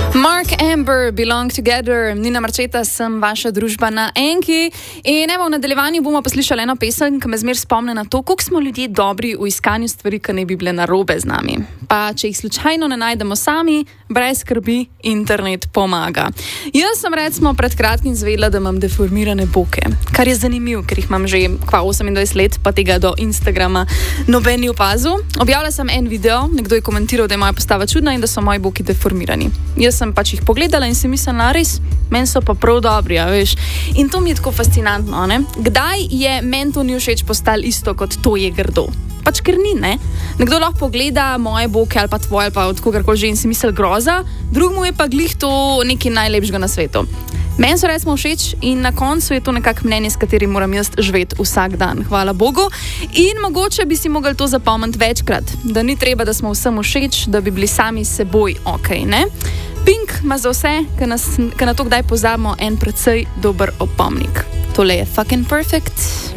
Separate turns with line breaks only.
Mark Amber, Belong Together, Nina Marčeta, sem vaša družba na Enki. In evo, v nadaljevanju bomo poslušali eno pesem, ki me zmer spomne na to, koliko smo ljudje dobri v iskanju stvari, ki ne bi bile narobe z nami. Pa če jih slučajno ne najdemo sami, brez skrbi, internet pomaga. Jaz sem recimo pred kratkim zvedela, da imam deformirane boke, kar je zanimivo, ker jih imam že 28 let, pa tega do Instagrama noben ni opazil. Objavila sem en video, nekdo je komentiral, da je moja postava čudna in da so moji boki deformirani. Jaz sem pač jih pogledala in si mislila, res, meni so pa prav dobri, a veš. In to mi je tako fascinantno, ne? Kdaj je meni to ni všeč postalo isto, kot to je grdo? Pač ker ni, ne? Nekdo lahko pogleda moje boke ali pa tvoje ali pa od kogarkoli že in si misli groza, drugmu je pa glih to nekaj najlepšega na svetu. Meni so recimo všeč in na koncu je to nekak mnenje, s katerim moram jaz živeti vsak dan, hvala Bogu. In mogoče bi si mogli to zapomniti večkrat, da ni treba, da smo vsem všeč, da bi bili sami s seboj okej, ne? Pink ima za vse, ki na to kdaj pozabimo, en precej dober opomnik. Tole je fucking perfect.